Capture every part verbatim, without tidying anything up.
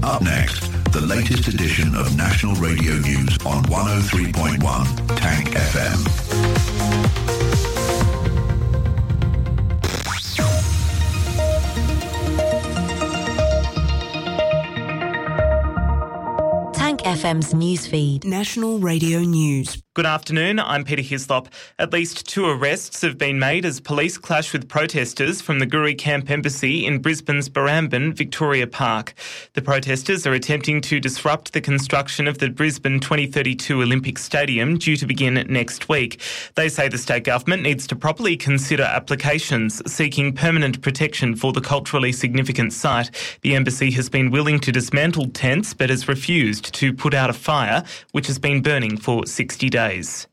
Up next, the latest edition of National Radio News on one oh three point one Tank F M. F M's newsfeed. National Radio News. Good afternoon, I'm Peter Hislop. At least two arrests have been made as police clash with protesters from the Guri Camp Embassy in Brisbane's Barrambin, Victoria Park. The protesters are attempting to disrupt the construction of the Brisbane twenty thirty-two Olympic Stadium due to begin next week. They say the state government needs to properly consider applications seeking permanent protection for the culturally significant site. The embassy has been willing to dismantle tents but has refused to put out a fire, which has been burning for sixty days.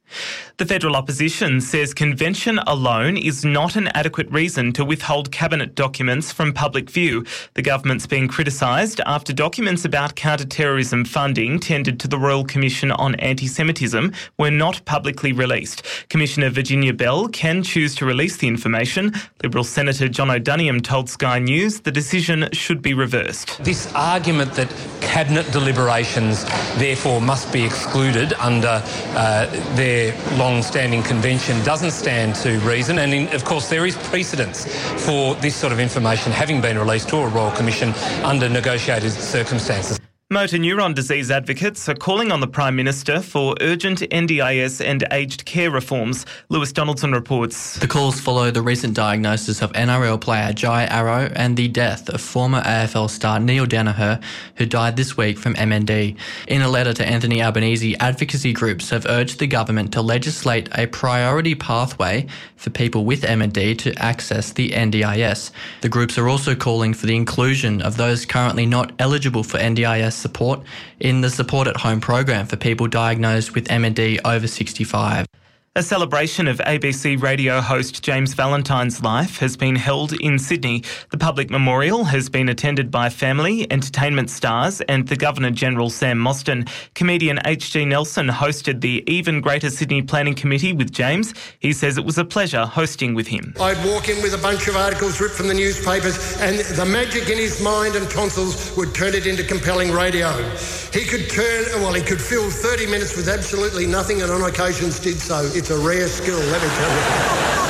The federal opposition says convention alone is not an adequate reason to withhold cabinet documents from public view. The government's being criticised after documents about counter-terrorism funding tendered to the Royal Commission on Anti-Semitism were not publicly released. Commissioner Virginia Bell can choose to release the information. Liberal Senator John O'Doniam told Sky News the decision should be reversed. This argument that cabinet deliberations therefore must be excluded under uh, their long-standing convention doesn't stand to reason, and in, of course there is precedence for this sort of information having been released to a Royal Commission under negotiated circumstances. Motor neuron disease advocates are calling on the Prime Minister for urgent N D I S and aged care reforms. Lewis Donaldson reports. The calls follow the recent diagnosis of N R L player Jai Arrow and the death of former A F L star Neil Danaher, who died this week from M N D. In a letter to Anthony Albanese, advocacy groups have urged the government to legislate a priority pathway for people with M N D to access the N D I S. The groups are also calling for the inclusion of those currently not eligible for N D I S support in the Support at Home program for people diagnosed with M N D over sixty-five. A celebration of A B C radio host James Valentine's life has been held in Sydney. The public memorial has been attended by family, entertainment stars and the Governor-General Sam Mostyn. Comedian H G Nelson hosted the Even Greater Sydney Planning Committee with James. He says it was a pleasure hosting with him. I'd walk in with a bunch of articles ripped from the newspapers and the magic in his mind and tonsils would turn it into compelling radio. He could turn, well, he could fill thirty minutes with absolutely nothing and on occasions did so. It's a rare skill, let me tell you.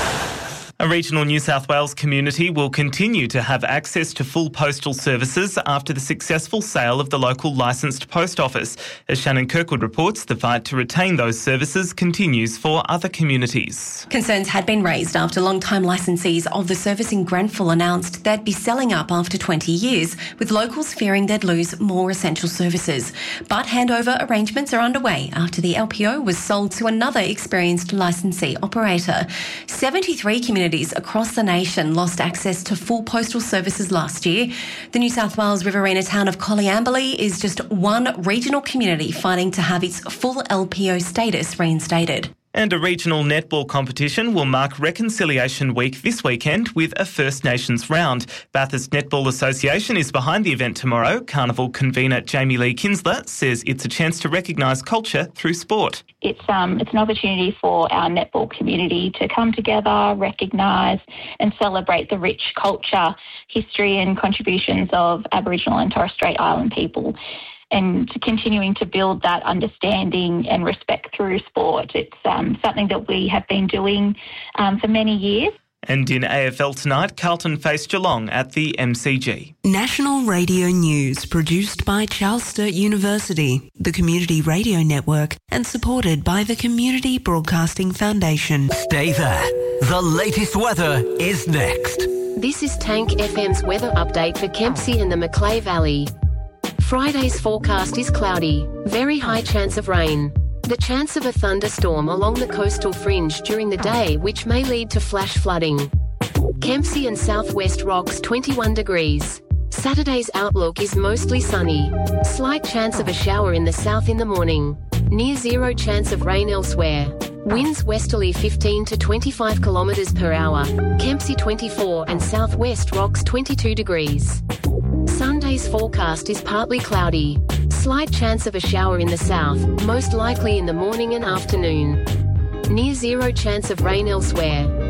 A regional New South Wales community will continue to have access to full postal services after the successful sale of the local licensed post office. As Shannon Kirkwood reports, the fight to retain those services continues for other communities. Concerns had been raised after long-time licensees of the service in Grenfell announced they'd be selling up after twenty years, with locals fearing they'd lose more essential services. But handover arrangements are underway after the L P O was sold to another experienced licensee operator. seventy-three communities across the nation lost access to full postal services last year. The New South Wales Riverina town of Coleambally is just one regional community fighting to have its full L P O status reinstated. And a regional netball competition will mark Reconciliation Week this weekend with a First Nations round. Bathurst Netball Association is behind the event tomorrow. Carnival convener Jamie Lee Kinsler says it's a chance to recognise culture through sport. It's um it's an opportunity for our netball community to come together, recognise and celebrate the rich culture, history and contributions of Aboriginal and Torres Strait Island people, and continuing to build that understanding and respect through sport. It's um, something that we have been doing um, for many years. And in A F L tonight, Carlton face Geelong at the M C G. National Radio News, produced by Charles Sturt University, the Community Radio Network, and supported by the Community Broadcasting Foundation. Stay there. The latest weather is next. This is Tank F M's weather update for Kempsey and the Macleay Valley. Friday's forecast is cloudy, very high chance of rain. The chance of a thunderstorm along the coastal fringe during the day, which may lead to flash flooding. Kempsey and Southwest Rocks twenty-one degrees. Saturday's outlook is mostly sunny. Slight chance of a shower in the south in the morning. Near zero chance of rain elsewhere. Winds westerly fifteen to twenty-five kilometres per hour. Kempsey twenty-four and Southwest Rocks twenty-two degrees. Sunday's forecast is partly cloudy. Slight chance of a shower in the south, most likely in the morning and afternoon. Near zero chance of rain elsewhere.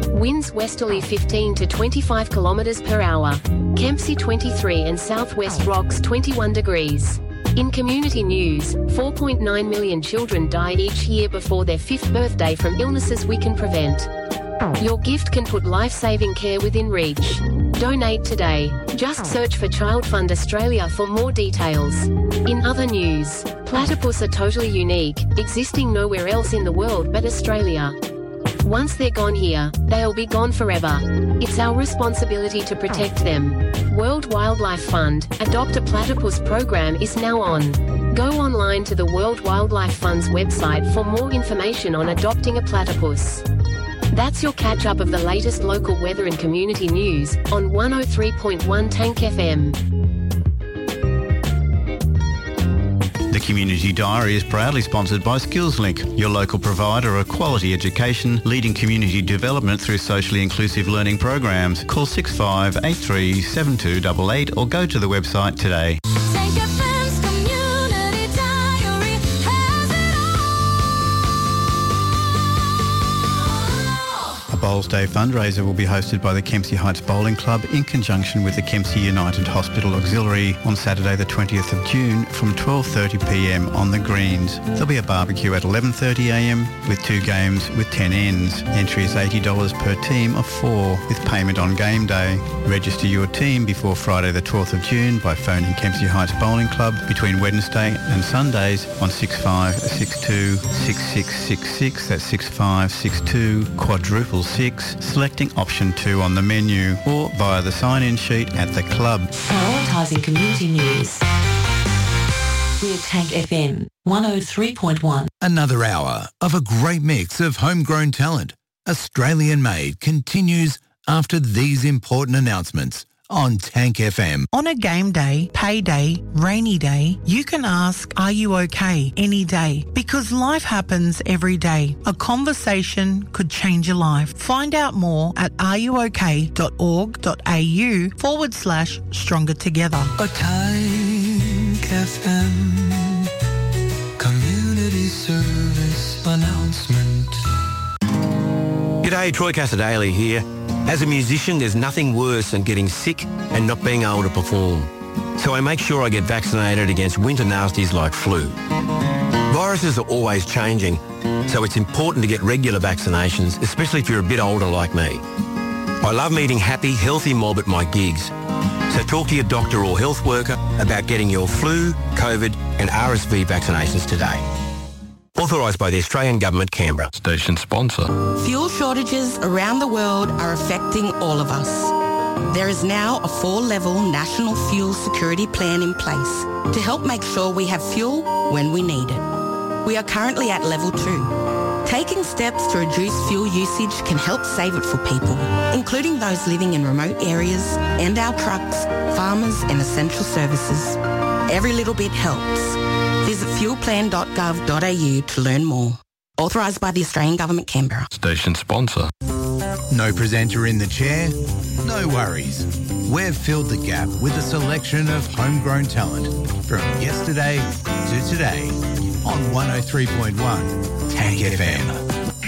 Winds westerly fifteen to twenty-five kilometres per hour. Kempsey twenty-three and Southwest Rocks twenty-one degrees. In community news, four point nine million children die each year before their fifth birthday from illnesses we can prevent. Your gift can put life-saving care within reach. Donate today. Just search for Child Fund Australia for more details. In other news, platypus are totally unique, existing nowhere else in the world but Australia. Once they're gone here, they'll be gone forever. It's our responsibility to protect them. World Wildlife Fund, Adopt a Platypus program is now on. Go online to the World Wildlife Fund's website for more information on adopting a platypus. That's your catch-up of the latest local weather and community news on one oh three point one Tank F M. The Community Diary is proudly sponsored by SkillsLink, your local provider of quality education, leading community development through socially inclusive learning programs. Call six five eight three seven two eight eight or go to the website today. Bowls Day fundraiser will be hosted by the Kempsey Heights Bowling Club in conjunction with the Kempsey United Hospital Auxiliary on Saturday the twentieth of June from twelve thirty p m on the greens. There'll be a barbecue at eleven thirty a m with two games with ten ends. Entry is eighty dollars per team of four with payment on game day. Register your team before Friday the twelfth of June by phoning Kempsey Heights Bowling Club between Wednesday and Sundays on six five six two six six six six. That's six five six two quadruple six, selecting option two on the menu or via the sign-in sheet at the club. Prioritising community news. We're Tank F M one oh three point one. Another hour of a great mix of homegrown talent, Australian made, continues after these important announcements on Tank F M. On a game day, payday, rainy day, you can ask, are you okay, any day? Because life happens every day. A conversation could change your life. Find out more at areyouok.org.au forward slash stronger together. A Tank F M community service announcement. G'day, Troy Casadale here. As a musician, there's nothing worse than getting sick and not being able to perform. So I make sure I get vaccinated against winter nasties like flu. Viruses are always changing, so it's important to get regular vaccinations, especially if you're a bit older like me. I love meeting happy, healthy mob at my gigs. So talk to your doctor or health worker about getting your flu, COVID and R S V vaccinations today. Authorised by the Australian Government, Canberra. Station sponsor. Fuel shortages around the world are affecting all of us. There is now a four-level national fuel security plan in place to help make sure we have fuel when we need it. We are currently at level two. Taking steps to reduce fuel usage can help save it for people, including those living in remote areas and our trucks, farmers and essential services. Every little bit helps. Visit fuel plan dot gov dot a u to learn more. Authorised by the Australian Government, Canberra. Station sponsor. No presenter in the chair? No worries. We've filled the gap with a selection of homegrown talent from yesterday to today on one oh three point one Tank F M.